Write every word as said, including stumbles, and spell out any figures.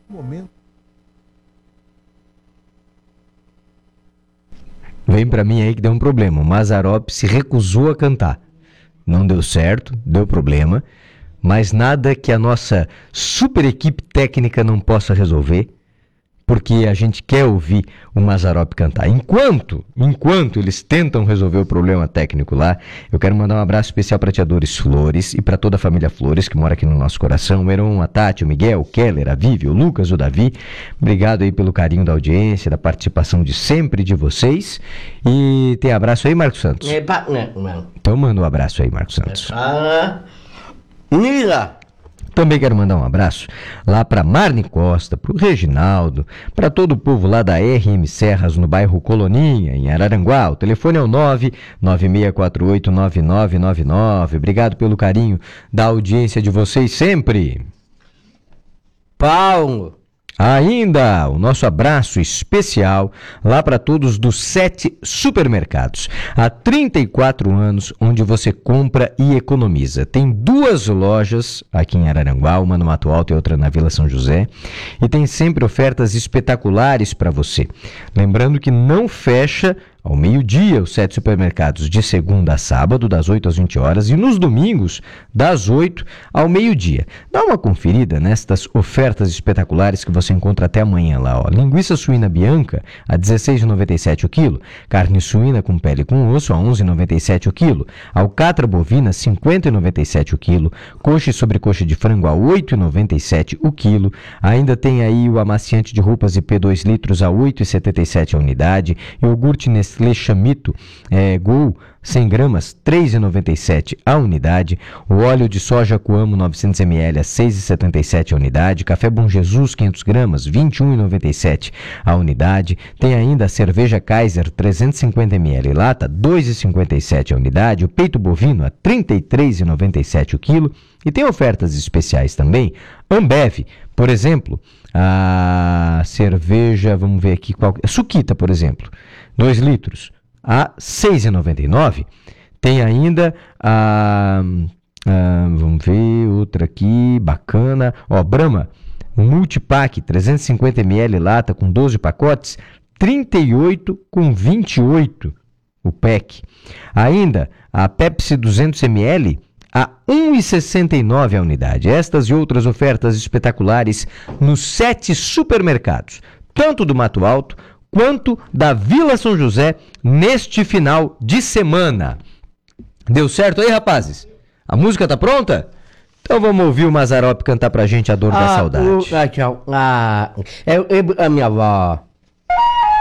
Momento. Vem pra mim aí que deu um problema. O Mazzaropi se recusou a cantar. Não deu certo, deu problema, mas nada que a nossa super equipe técnica não possa resolver, porque a gente quer ouvir o Mazzaropi cantar. Enquanto, enquanto eles tentam resolver o problema técnico lá, eu quero mandar um abraço especial para a tia Dores Flores e para toda a família Flores que mora aqui no nosso coração. O Heron, a Tati, o Miguel, o Keller, a Vivi, o Lucas, o Davi. Obrigado aí pelo carinho da audiência, da participação de sempre de vocês. E tem abraço aí, Marcos Santos? É, pa... não, não. Então manda um abraço aí, Marcos Santos. Ah, Mira. Também quero mandar um abraço lá para Marne Costa, para o Reginaldo, para todo o povo lá da R M Serras, no bairro Coloninha, em Araranguá. O telefone é o nove nove seis quatro oito nove nove nove nove. Obrigado pelo carinho da audiência de vocês sempre. Paulo. Ainda o nosso abraço especial lá para todos dos Sete Supermercados. Há trinta e quatro anos onde você compra e economiza. Tem duas lojas aqui em Araranguá, uma no Mato Alto e outra na Vila São José. E tem sempre ofertas espetaculares para você. Lembrando que não fecha ao meio-dia os Sete Supermercados, de segunda a sábado, das oito às vinte horas, e nos domingos, das oito ao meio-dia. Dá uma conferida nestas ofertas espetaculares que você encontra até amanhã lá. Ó. Linguiça suína Bianca, a dezesseis reais e noventa e sete centavos o quilo. Carne suína com pele e com osso, a onze reais e noventa e sete centavos o quilo. Alcatra bovina, cinquenta reais e noventa e sete centavos o quilo. Coxa e sobrecoxa de frango, a oito reais e noventa e sete centavos o quilo. Ainda tem aí o amaciante de roupas I P dois litros, a oito reais e setenta e sete centavos a unidade. Iogurte Nestlé Chamito é, Gol, cem gramas, três reais e noventa e sete centavos a unidade. O óleo de soja Coamo novecentos mililitros a seis reais e setenta e sete centavos a unidade. Café Bom Jesus quinhentas gramas, vinte e um reais e noventa e sete centavos a unidade. Tem ainda a cerveja Kaiser trezentos e cinquenta mililitros lata, dois reais e cinquenta e sete centavos a unidade. O peito bovino a trinta e três reais e noventa e sete centavos o quilo. E tem ofertas especiais também. Ambev, por exemplo, a cerveja, vamos ver aqui qual, Suquita, por exemplo, dois litros a seis reais e noventa e nove centavos. Tem ainda a, a, vamos ver, outra aqui, bacana, ó, Brahma, Multipack, trezentos e cinquenta mililitros lata com doze pacotes, trinta e oito reais com vinte e oito centavos o pack. Ainda a Pepsi duzentos mililitros a um real e sessenta e nove centavos a unidade. Estas e outras ofertas espetaculares nos Sete Supermercados, tanto do Mato Alto quanto da Vila São José, neste final de semana. Deu certo aí, rapazes? A música tá pronta? Então vamos ouvir o Mazzaropi cantar pra gente A Dor da Ah, Saudade. o- ah, tchau. Ah, eu, eu- a minha avó.